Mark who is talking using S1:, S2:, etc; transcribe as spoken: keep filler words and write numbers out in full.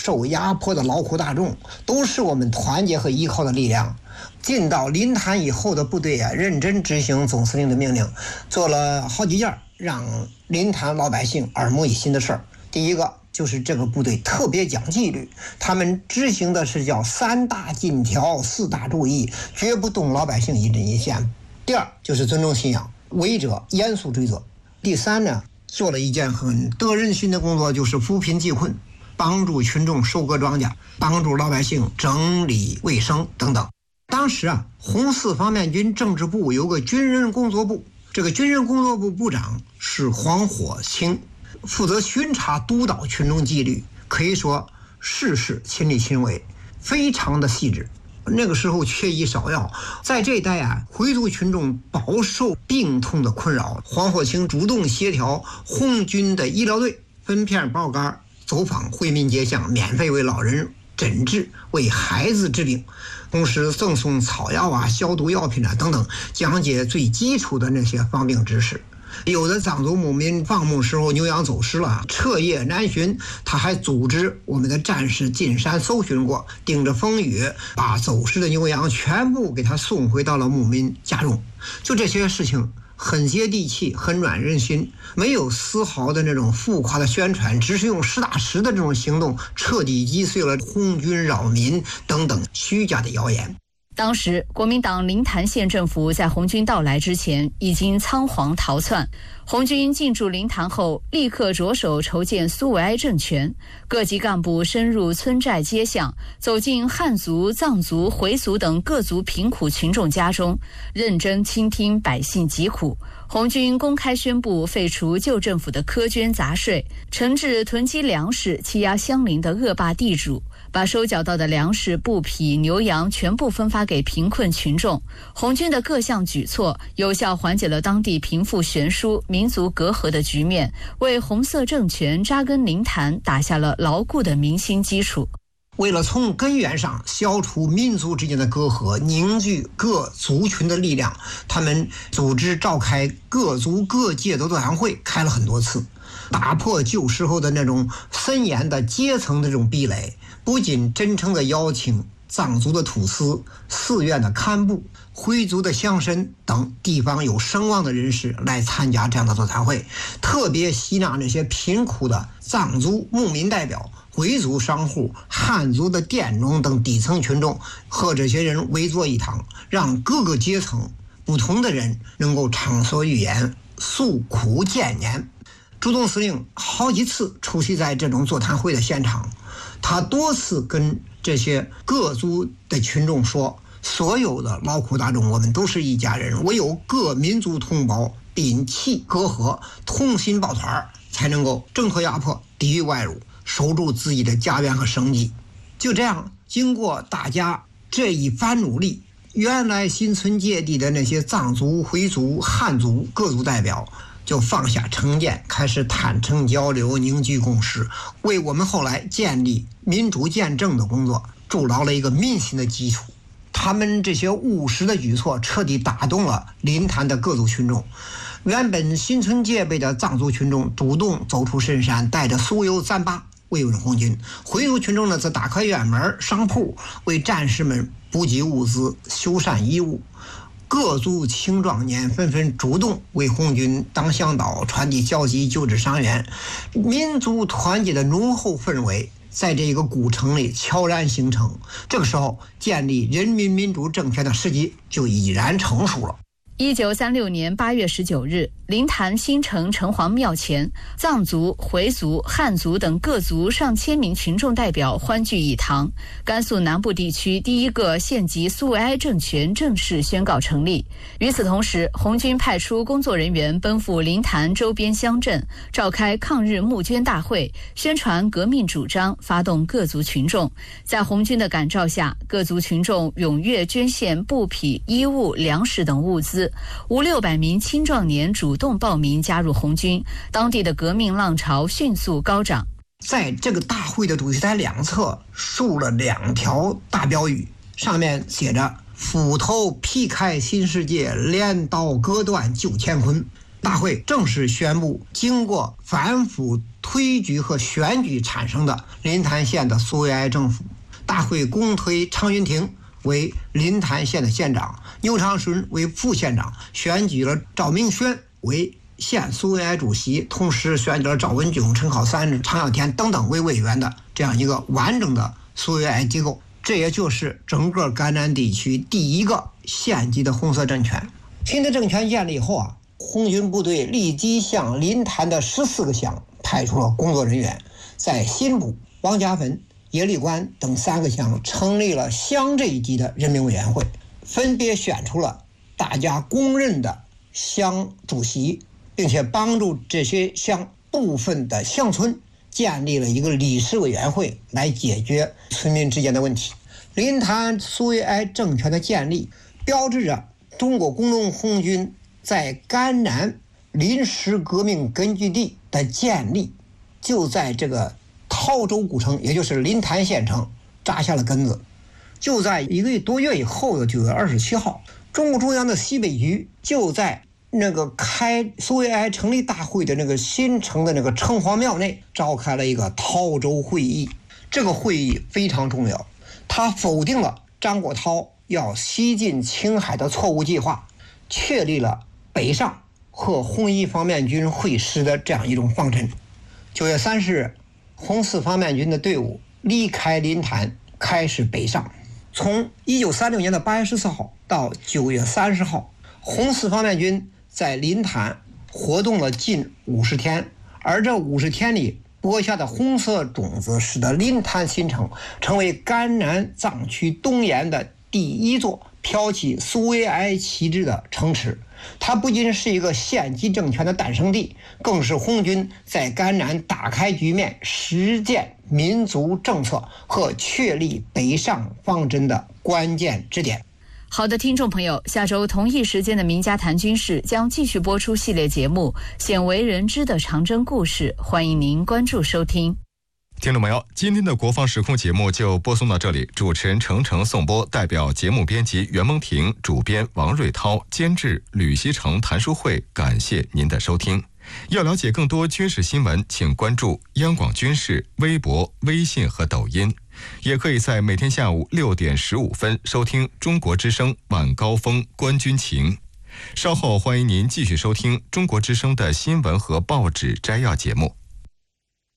S1: 受压迫的劳苦大众，都是我们团结和依靠的力量。进到临潭以后的部队啊，认真执行总司令的命令，做了好几件让临潭老百姓耳目一新的事儿。第一个就是这个部队特别讲纪律，他们执行的是叫三大禁条四大注意，绝不动老百姓一针一线。第二就是尊重信仰，违者严肃追责。第三呢，做了一件很得人心的工作，就是扶贫济困，帮助群众收割庄稼，帮助老百姓整理卫生等等。当时啊，红四方面军政治部有个军人工作部，这个军人工作部部长是黄火清，负责巡查督导群众纪律，可以说事事亲力亲为，非常的细致。那个时候缺医少药，在这一带啊，回族群众饱受病痛的困扰，黄火清主动协调红军的医疗队，分片报杆，走访惠民街巷，免费为老人诊治，为孩子治病，同时赠送草药啊、消毒药品啊等等，讲解最基础的那些防病知识。有的藏族牧民放牧时候牛羊走失了，彻夜难寻，他还组织我们的战士进山搜寻过，顶着风雨把走失的牛羊全部给他送回到了牧民家中。就这些事情很接地气，很暖人心，没有丝毫的那种浮夸的宣传，只是用实打实的这种行动彻底击碎了红军扰民等等虚假的谣言。
S2: 当时国民党临潭县政府在红军到来之前已经仓皇逃窜，红军进驻临潭后，立刻着手筹建苏维埃政权，各级干部深入村寨街巷，走进汉族、藏族、回族等各族贫苦群众家中，认真倾听百姓疾苦。红军公开宣布废除旧政府的苛捐杂税，惩治囤积粮食、欺压乡邻的恶霸地主，把收缴到的粮食、布匹、牛羊全部分发给贫困群众。红军的各项举措有效缓解了当地贫富悬殊、民族隔阂的局面，为红色政权扎根临潭打下了牢固的民心基础。
S1: 为了从根源上消除民族之间的隔阂，凝聚各族群的力量，他们组织召开各族各界的座谈会，开了很多次，打破旧时候的那种森严的阶层的这种壁垒，不仅真诚地邀请藏族的土司、寺院的堪布、回族的乡绅等地方有声望的人士来参加这样的座谈会，特别吸纳那些贫苦的藏族牧民代表、回族商户、汉族的佃农等底层群众，和这些人围坐一堂，让各个阶层不同的人能够畅所欲言，诉苦谏言。朱总司令好几次出席在这种座谈会的现场，他多次跟这些各族的群众说，所有的劳苦大众，我们都是一家人，唯有各民族同胞摒弃隔阂，同心抱团，才能够挣脱压迫，抵御外辱，守住自己的家园和生计。就这样，经过大家这一番努力，原来心存芥蒂的那些藏族、回族、汉族各族代表就放下成见，开始坦诚交流，凝聚共识，为我们后来建立民主建政的工作筑牢了一个民心的基础。他们这些务实的举措彻底打动了临潭的各族群众，原本心存戒备的藏族群众主动走出深山，带着酥油糌粑慰问红军，回族群众呢则打开院门商铺，为战士们补给物资、修缮衣物。各族青壮年纷纷主动为红军当向导，传递消息，救治伤员，民族团结的浓厚氛围在这个古城里悄然形成。这个时候，建立人民民主政权的时机就已然成熟了。
S2: 一九三六年八月十九日，临潭新城城隍庙前，藏族、回族、汉族等各族上千名群众代表欢聚一堂，甘肃南部地区第一个县级苏维埃政权正式宣告成立。与此同时，红军派出工作人员奔赴临潭周边乡镇，召开抗日募捐大会，宣传革命主张，发动各族群众。在红军的感召下，各族群众踊跃捐献布匹、衣物、粮食等物资，五六百名青壮年主动报名加入红军，当地的革命浪潮迅速高涨。
S1: 在这个大会的主席台两侧竖了两条大标语，上面写着斧头劈开新世界，镰刀割断旧乾坤。 大会正式宣布，经过反复推举和选举产生的临潭县的苏维埃政府。大会公推常云亭为临潭县的县长，牛长顺为副县长，选举了赵明轩为县苏维埃主席，同时选举了赵文炯、陈考三、常小田等等为委员的这样一个完整的苏维埃机构。这也就是整个甘南地区第一个县级的红色政权。新的政权建立以后啊，红军部队立即向临潭的十四个乡派出了工作人员，在新堡、王家坟、耶利关等三个乡成立了乡镇级的人民委员会，分别选出了大家公认的乡主席，并且帮助这些乡部分的乡村建立了一个理事委员会来解决村民之间的问题。临潭苏维埃政权的建立，标志着中国工农红军在甘南临时革命根据地的建立，就在这个陶州古城，也就是临潭县城扎下了根子。就在一个多月以后的九月二十七号，中共中央的西北局就在那个开苏维埃成立大会的那个新城的那个城隍庙内召开了一个陶州会议。这个会议非常重要，他否定了张国焘要西进青海的错误计划，确立了北上和红一方面军会师的这样一种方针。九月三十日，红四方面军的队伍离开临潭，开始北上。从一九三六年的八月十四号到九月三十号，红四方面军在临潭活动了近五十天，而这五十天里播下的红色种子，使得临潭新城成为甘南藏区东沿的第一座飘起苏维埃旗帜的城池。它不仅是一个县级政权的诞生地，更是红军在甘南打开局面、实践民族政策和确立北上方针的关键支点。
S2: 好的，听众朋友，下周同一时间的名家谈军事将继续播出系列节目《鲜为人知的长征故事》，欢迎您关注收听。
S3: 听众朋友，今天的国防时空节目就播送到这里，主持人程程颂播，代表节目编辑袁蒙婷、主编王瑞涛、监制吕锡成、谭书慧，感谢您的收听。要了解更多军事新闻，请关注央广军事微博、微信和抖音，也可以在每天下午六点十五分收听中国之声晚高峰观军情。稍后欢迎您继续收听中国之声的新闻和报纸摘要节目。